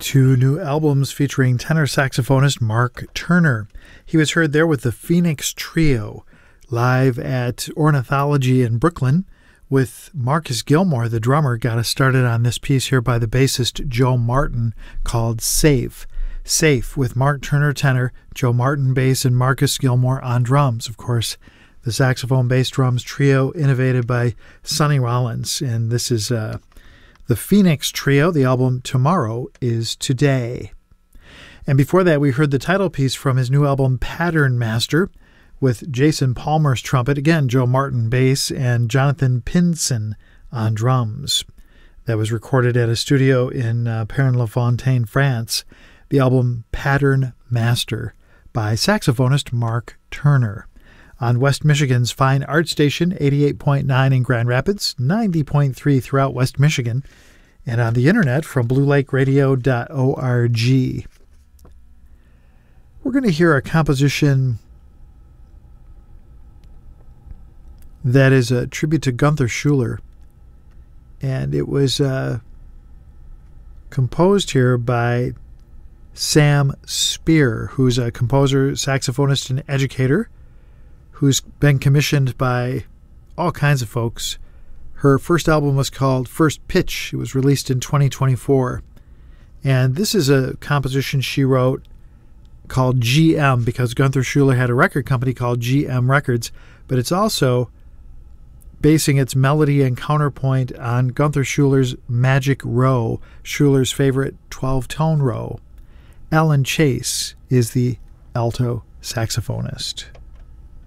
Two new albums featuring tenor saxophonist Mark Turner. He was heard there with the Phoenix Trio, live at Ornithology in Brooklyn, with Marcus Gilmore, the drummer, got us started on this piece here by the bassist Joe Martin called Safe. Safe, with Mark Turner tenor, Joe Martin bass, and Marcus Gilmore on drums. Of course, the saxophone, bass, drums trio innovated by Sonny Rollins. And this is the Phoenix Trio. The album Tomorrow is Today. And before that, we heard the title piece from his new album Pattern Master with Jason Palmer's trumpet, again, Joe Martin bass, and Jonathan Pinson on drums. That was recorded at a studio in Perrin-la-Fontaine, France. The album Pattern Master by saxophonist Mark Turner. On West Michigan's fine art station, 88.9 in Grand Rapids, 90.3 throughout West Michigan, and on the internet from bluelakeradio.org. We're going to hear a composition that is a tribute to Gunther Schuller, and it was composed here by Sam Spear, who's a composer, saxophonist, and educator who's been commissioned by all kinds of folks. Her first album was called First Pitch. It was released in 2024. And this is a composition she wrote called GM, because Gunther Schuller had a record company called GM Records, but it's also basing its melody and counterpoint on Gunther Schuller's Magic Row, Schuller's favorite 12-tone row. Alan Chase is the alto saxophonist.